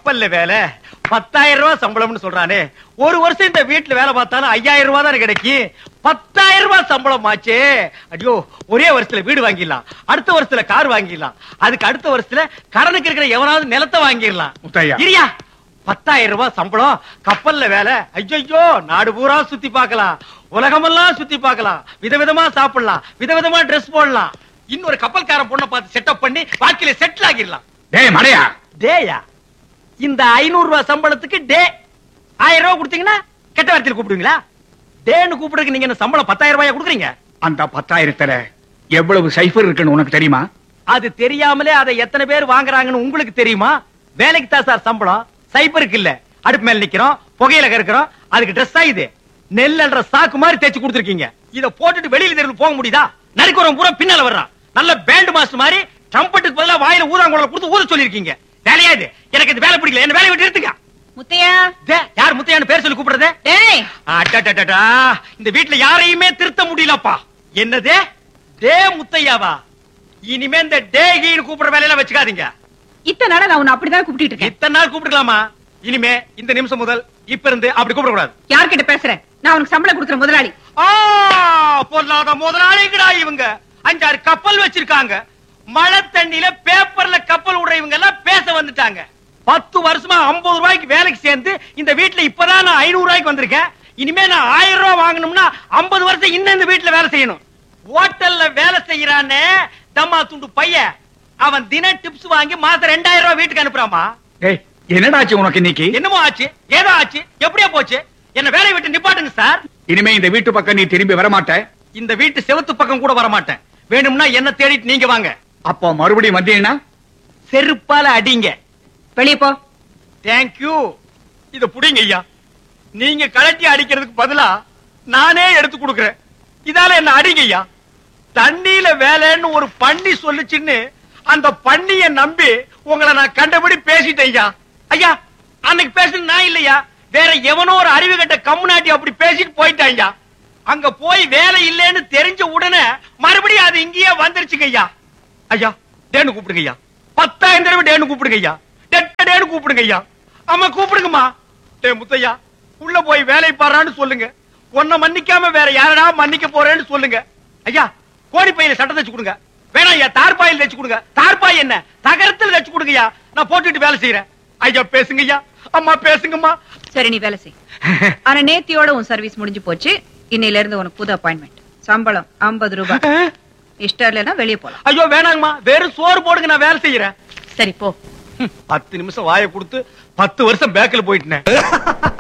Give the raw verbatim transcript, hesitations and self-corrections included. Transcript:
கப்பல்ல வேலை பத்தாயிரம் ரூபாய் சம்பளம்னு சொல்றானே, ஒரு வருஷம் இந்த வீட்டுல வேலை பார்த்தாலும் ஐயாயிரம் ரூபாய் தானே கிடைக்கும். பத்தாயிரம் ரூபாய் சம்பளம் ஆச்சு. ஐயோ, ஒரே வருஷத்துல வீடு வாங்கிடலாம், அடுத்த வருஷத்துல கார் வாங்கிடலாம், அதுக்கு அடுத்த வருஷத்துல கடனுக்கு இருக்கிற எவனாவது நிலத்தை வாங்கிடலாம். இரியா, பத்தாயிரம் ரூபாய் சம்பளம், கப்பல்ல வேலை. ஐயோ, நாடு பூரா சுத்தி பார்க்கலாம், உலகமெல்லாம் சுத்தி பார்க்கலாம், விதவிதமா சாப்பிடலாம், விதவிதமா ட்ரெஸ் போடலாம், இன்னொரு கப்பல்காரன் பொண்ணை பார்த்து செட்டப் பண்ணி வாழ்க்கையில செட்டில் ஆகிடலாம். டேய் மடையா, டேயா, இந்த ஐநூறு ரூபாய் சம்பளத்துக்கு டே ஆயிரம் ரூபாய் கொடுத்தீங்கன்னா கெட்ட வார்த்தையில் கூப்பிடுவீங்களா? டேன்னு கூப்பிடுறதுக்கு நீங்க என்ன சம்பளம் பத்தாயிரம் ரூபாயா கொடுக்குறீங்க? அந்த பத்தாயிரத்துல எவ்வளவு சைஃபர் இருக்குன்னு உனக்கு தெரியுமா? அது தெரியாமலே அதை எத்தனை பேர் வாங்குறாங்கன்னு உங்களுக்கு தெரியுமா? வேலைக்கு தான் சார் சம்பளம், சைபருக்கு இல்ல. அடுப்பு மேல நிக்கிறோம், புகையில கறக்கிறோம், அதுக்கு ட்ரெஸ் ஆயுது நெல்லுன்ற சாக்கு மாதிரி தேய்ச்சி கொடுத்துருக்கீங்க. இத போட்டுட்டு வெளியில தெரிந்து போக முடியுதா? நறுக்குறோம் பூரா பின்னால வர்றான். நல்ல பேண்ட் மாஸ்டர் மாதிரி ட்ரம்பட்டுக்கு பதிலா வாயில ஊதாங்குழல கொடுத்து ஊத சொல்லிருக்கீங்க. வேலையா இது? எனக்கு இந்த வேலை பிடிக்கல, என்ன வேலையை விட்டு எடுத்துக்க. முத்தையா, யார் முத்தையான்னு பேர் சொல்லி கூப்பிடுறது? டேய், அடடடடா, இந்த வீட்ல யாரையுமே திருத்த முடியலப்பா. என்னது டே முத்தையாவா? இனிமே இந்த டே கீழ் கூப்பிடுற வேலையெல்லாம் வச்சுக்காதீங்க. இத்தனை நாளா நான் உன்னை அப்படிதான் கூப்பிட்டு இருக்கேன். இத்தனை நாள் கூப்பிட்டுக்கலாமா? இனிமே இந்த நிமிஷம் முதல் இப்ப இருந்து அப்படி கூப்பிட கூடாது. யார்கிட்ட பேசுறேன்? நான் உனக்கு சம்பளம் கொடுக்குற முதலாளி. ஆ, பொல்லாத முதலாளிங்கடா இவங்க. அஞ்சாறு கப்பல் வச்சிருக்காங்க, மழை தண்ணியில பேப்பர்ல கப்பல் விடுறவங்க எல்லாம் பேச வந்துட்டாங்க. பத்து வருஷமா ஐம்பது ரூபாய்க்கு வேலைக்கு சேர்ந்து இந்த வீட்டுல இப்பதான் நான் ஐநூறு ரூபாய்க்கு வந்திருக்கேன். இனிமே நான் ஆயிரம் ரூபாய் வாங்கணும்னா ஐம்பது வருஷம் இன்னும் இந்த வீட்டுல வேலை செய்யணும். ஹோட்டல்ல வேலை செய்யறானே தம்மா துண்டு பையன், அவன் தின டிப்ஸ் வாங்கி மாசம் ரெண்டாயிரம் ரூபாய் வீட்டுக்கு அனுப்புறாமா. டேய், என்னடா ஆச்சு உனக்கு இன்னைக்கு? என்னமோ ஆச்சு, ஏதோ ஆச்சு, எப்படியா போச்சு? என்ன வேலையை விட்டு நிப்பாட்டுங்க சார். இனிமே இந்த வீட்டு பக்கம் நீ திரும்பி வர மாட்ட. இந்த வீட்டு செவத்து பக்கம் கூட வர மாட்டேன். வேணும்னா என்ன தேடிட்டு நீங்க வாங்க. அப்போ மறுபடியும் வந்தீங்கன்னா செருப்பால அடிங்க. வெளியே போ. தேங்க்யூ. இத புடிங்க ஐயா. நீங்க கலட்டி அடிக்கிறதுக்கு பதிலா நானே எடுத்து கொடுக்கிறேன். இதால என்ன அடிங்க ஐயா. தண்ணியில வேலைன்னு ஒரு பண்ணி சொல்லுச்சுன்னு அந்த பண்ணிய நம்பி உங்களை நான் கண்டபடி பேசிட்டேன் ஐயா. ஐயா, அன்னைக்கு பேசுறது நான் இல்லையா, வேற எவனோ ஒரு அறிவு கட்ட கம்முனாட்டி அப்படி பேசிட்டு போயிட்டான் ஐயா. அங்க போய் வேலை இல்லைன்னு தெரிஞ்ச உடனே மறுபடியும் அது இங்கேயே வந்துருச்சுங்க ஐயா. ஐயா, டேன்னு கூப்பிடுங்க ஐயா. பத்தாயிரம் தடவை டேன்னு கூப்பிடுங்க ஐயா. டேன்னு கூப்பிடுங்க ஐயா. ஆமா கூப்பிடுங்கம்மா. டே முத்தையா, உள்ள போய் வேலை பாறான்னு சொல்லுங்க. உன்னை மன்னிக்காம வேற யாரடா மன்னிக்க போறேன்னு சொல்லுங்க. ஐயா, கோடி பையில சட்டை தச்சு கொடுங்க. வேணா ஐயா, தார்பாயில் தச்சு கொடுங்க. தார்பாய் என்ன, தகரத்தில் தச்சு கொடுங்கய்யா. நான் போட்டுட்டு வேலை செய்யறேன். ஐயா பேசுங்க ஐயா. அம்மா பேசுங்கம்மா. சரி, நீ வேலை செய். ஆனா நேத்தியோட உன் சர்வீஸ் முடிஞ்சு போச்சு. இன்னையில இருந்து உனக்கு புது அப்பாயின்மெண்ட். சம்பளம் ஐம்பது ரூபாய். இஷ்டம் இல்லைன்னா வெளியே போலாம். ஐயோ வேணாங்கம்மா, வெறும் சோறு போடுங்க, நான் வேலை செய்யறேன். சரி போ. பத்து நிமிஷம் வாயை கொடுத்து பத்து வருஷம் பேக்கில் போயிட்டேன்.